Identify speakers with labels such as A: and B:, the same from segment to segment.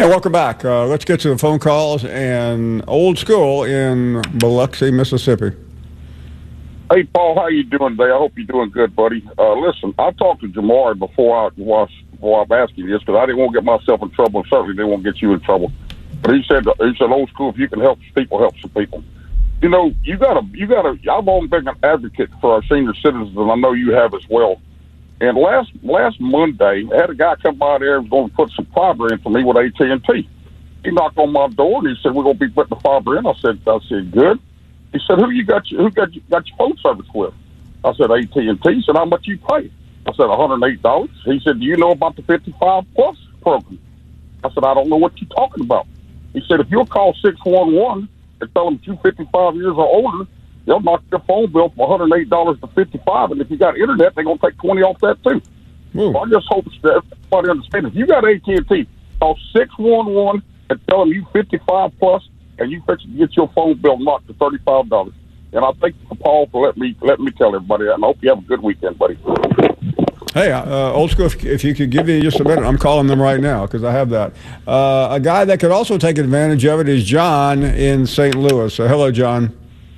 A: Hey, welcome back. Let's get to the phone calls and Old School in Biloxi, Mississippi.
B: Hey, Paul, how you doing today? I hope you're doing good, buddy. Listen, I talked to Jamar before I'm asking you this because I didn't want to get myself in trouble and certainly didn't want to get you in trouble. But he said, Old School, if you can help people, help some people. You know, you gotta. I've always been an advocate for our senior citizens, and I know you have as well. And last Monday, I had a guy come by there and was going to put some fiber in for me with AT&T. He knocked on my door and he said, "We're going to be putting the fiber in." I said, "Good." He said, "Who got your phone service with?" I said, "AT&T." He said, "How much you pay?" I said, $108. He said, "Do you know about the 55 plus program?" I said, "I don't know what you're talking about." He said, "If you'll call 611 and tell them you're 55 years or older, they'll knock your phone bill from $108 to $55, and if you got internet, they're going to take $20 off that too." So I just hope that everybody understands. If you got AT&T, call 611 and tell them you 55 plus, and you fix to get your phone bill knocked to $35. And I thank you, Paul, for let me tell everybody that. And I hope you have a good weekend, buddy.
A: Hey, Old School, if you could give me just a minute, I'm calling them right now because I have that. A guy that could also take advantage of it is John in St. Louis. So hello, John.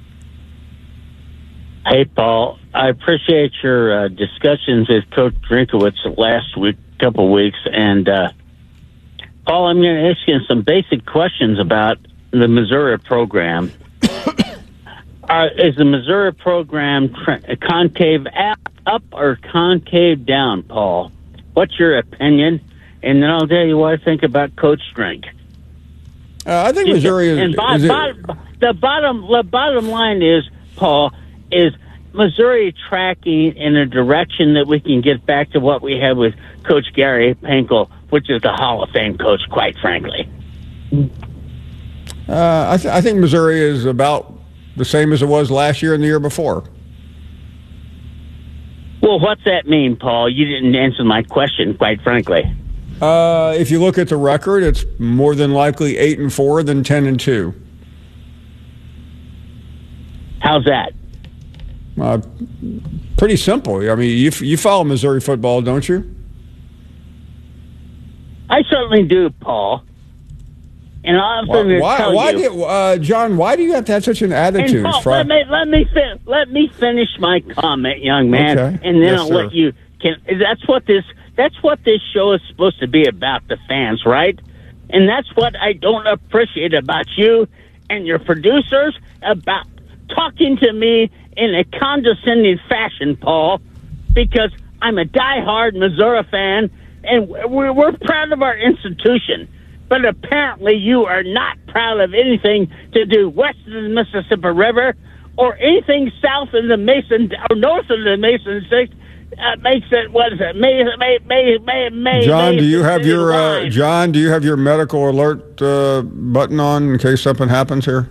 C: Hey, Paul. I appreciate your discussions with Coach Drinkowitz last couple weeks. And, Paul, I'm going to ask you some basic questions about the Missouri program. Is the Missouri program concave up or concave down, Paul? What's your opinion? And then I'll tell you what I think about Coach Drink.
A: I think Missouri is...
C: And the bottom line is, Paul, is Missouri tracking in a direction that we can get back to what we had with Coach Gary Pankel, which is the Hall of Fame coach, quite frankly.
A: I think Missouri is about the same as it was last year and the year before.
C: Well, what's that mean, Paul? You didn't answer my question, quite frankly.
A: If you look at the record, it's more than likely 8-4 than 10-2.
C: How's that?
A: Pretty simple. I mean, you follow Missouri football, don't you?
C: I certainly do, Paul. And I'm going to tell you,
A: John, why do you have to have such an attitude?
C: And Paul, let me finish my comment, young man,
A: okay.
C: And then
A: Yes,
C: I'll
A: sir.
C: let you. That's what this show is supposed to be about, the fans, right? And that's what I don't appreciate about you and your producers about talking to me in a condescending fashion, Paul, because I'm a diehard Missouri fan, and we're proud of our institution. But apparently you are not proud of anything to do west of the Mississippi River or anything south of the Mason or north of the Mason Six. Makes it, what is it?
A: John, do you have your medical alert button on in case something happens here?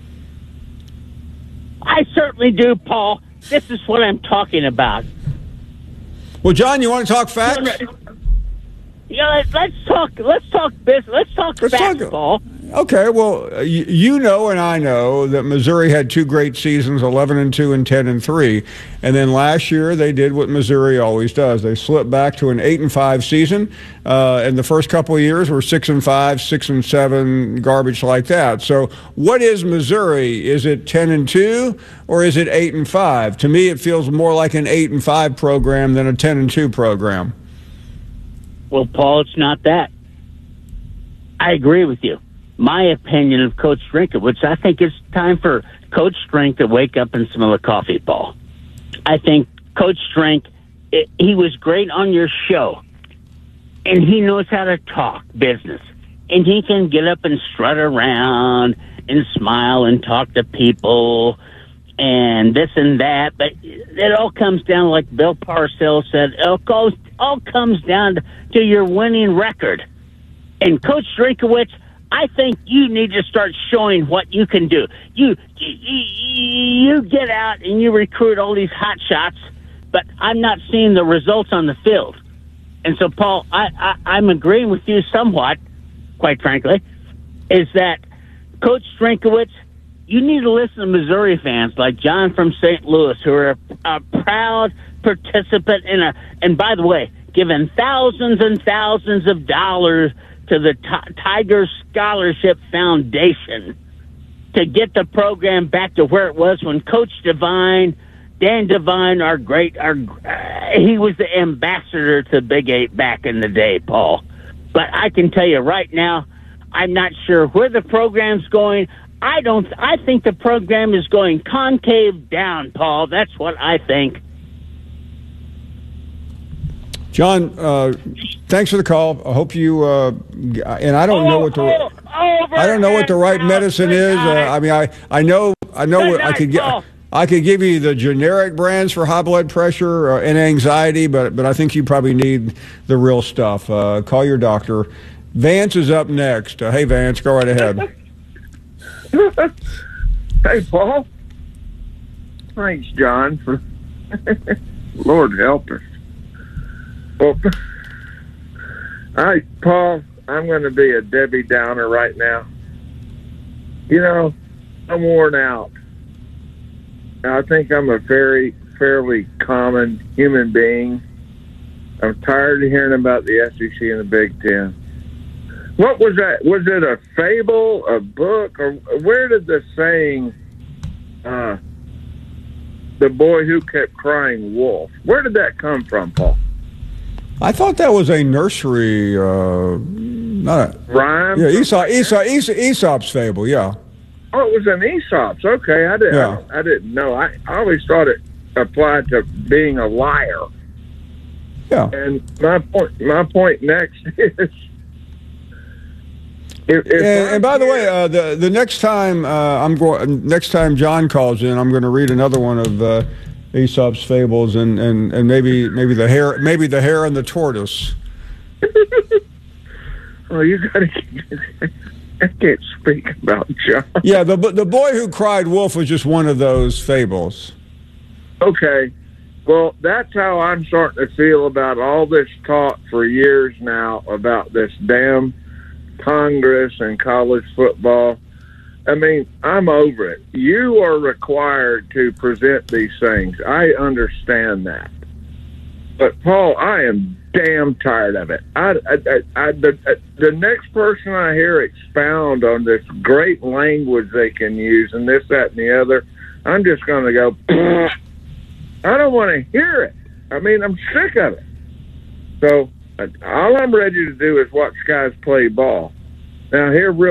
C: I certainly do, Paul. This is what I'm talking about.
A: Well, John, you want to talk facts?
C: Yeah, let's talk business. Let's talk facts, Paul.
A: Okay, well, you know and I know that Missouri had two great seasons, 11-2 and 10-3, and then last year they did what Missouri always does. They slipped back to an 8-5 season, and the first couple of years were 6-5, 6-7, garbage like that. So, what is Missouri? Is it 10-2 or is it 8-5? To me, it feels more like an 8-5 program than a 10-2 program.
C: Well, Paul, it's not that. I agree with you. My opinion of Coach Drinkowitz, I think it's time for Coach Drink to wake up and smell a coffee, Paul. I think Coach Drink, he was great on your show, and he knows how to talk business. And he can get up and strut around and smile and talk to people and this and that. But it all comes down, like Bill Parcells said, it all comes down to your winning record. And Coach Drinkowitz, I think you need to start showing what you can do. You get out and you recruit all these hot shots, but I'm not seeing the results on the field. And so, Paul, I'm agreeing with you somewhat, quite frankly, is that Coach Drinkowitz, you need to listen to Missouri fans like John from St. Louis, who are a proud participant and by the way, giving thousands and thousands of dollars to the Tiger Scholarship Foundation to get the program back to where it was when Coach Devine, Dan Devine, he was the ambassador to Big 8 back in the day, Paul. But I can tell you right now, I'm not sure where the program's going. I think the program is going concave down, Paul. That's what I think.
A: John, thanks for the call. I hope you and I don't know what the right medicine is. I mean, I know what I could get. I could give you the generic brands for high blood pressure and anxiety, but I think you probably need the real stuff. Call your doctor. Vance is up next. Hey, Vance, go right ahead.
D: Hey, Paul. Thanks, John, for Lord help us. Well, Paul, I'm going to be a Debbie Downer right now. You know, I'm worn out. I think I'm a fairly common human being. I'm tired of hearing about the SEC and the Big Ten. What was that? Was it a fable, a book, or where did the saying, the boy who kept crying wolf, where did that come from, Paul?
A: I thought that was a nursery, not a
D: rhyme.
A: Yeah, Aesop's fable. Yeah.
D: Oh, it was an Aesop's. Okay, I didn't know. I always thought it applied to being a liar.
A: Yeah.
D: And my point next is.
A: And by the way, the next time next time John calls in, I'm going to read another one of Aesop's fables and maybe the hare and the tortoise.
D: Oh, you got to. I can't speak about John.
A: Yeah, the boy who cried wolf was just one of those fables.
D: Okay, well, that's how I'm starting to feel about all this talk for years now about this damn Congress and college football. I mean, I'm over it. You are required to present these things. I understand that. But, Paul, I am damn tired of it. The next person I hear expound on this great language they can use and this, that, and the other, I'm just going to go, I don't want to hear it. I mean, I'm sick of it. So all I'm ready to do is watch guys play ball. Now, here real